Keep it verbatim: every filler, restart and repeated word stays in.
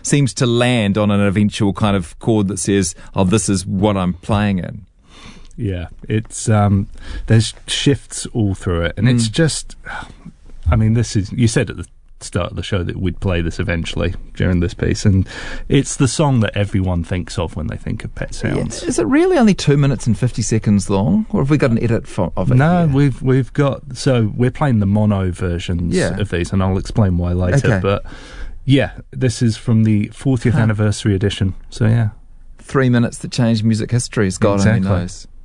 seems to land on an eventual kind of chord that says, oh, this is what I'm playing in. Yeah, it's um, there's shifts all through it, and mm. it's just, I mean, this is, you said at the start of the show that we'd play this eventually during this piece, and it's the song that everyone thinks of when they think of Pet Sounds. Yeah. Is it really only two minutes and fifty seconds long, or have we got an edit for, of it? No, here? we've we've got, so we're playing the mono versions yeah. of these, and I'll explain why later. Okay. But yeah, this is from the fortieth huh. anniversary edition. So yeah, three minutes that changed music history. God exactly. only knows.